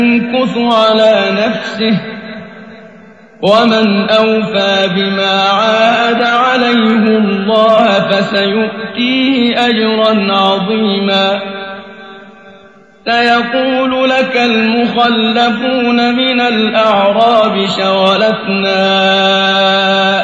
ينكث على نفسه ومن أوفى بما عاهد عليه الله فسيؤتيه أجرا عظيما سيقول لك المخلفون من الأعراب شغلتنا